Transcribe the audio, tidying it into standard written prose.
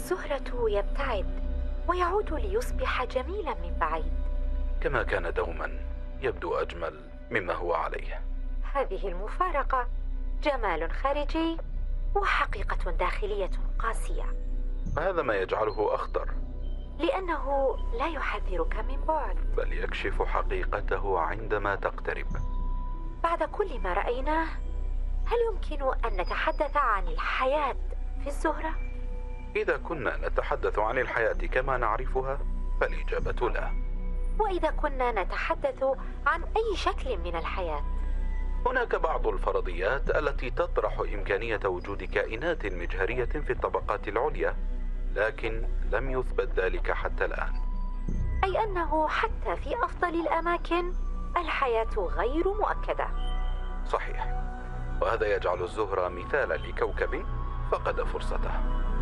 الزهرة يبتعد ويعود ليصبح جميلا من بعيد. كما كان دوما يبدو أجمل مما هو عليه. هذه المفارقة جمال خارجي وحقيقة داخلية قاسية. وهذا ما يجعله أخطر، لأنه لا يحذرك من بعد، بل يكشف حقيقته عندما تقترب. بعد كل ما رأيناه، هل يمكن أن نتحدث عن الحياة في الزهرة؟ إذا كنا نتحدث عن الحياة كما نعرفها فالإجابة لا. وإذا كنا نتحدث عن أي شكل من الحياة؟ هناك بعض الفرضيات التي تطرح إمكانية وجود كائنات مجهرية في الطبقات العليا، لكن لم يثبت ذلك حتى الآن. أي أنه حتى في أفضل الأماكن الحياة غير مؤكدة. صحيح، وهذا يجعل الزهرة مثالا لكوكب فقد فرصته.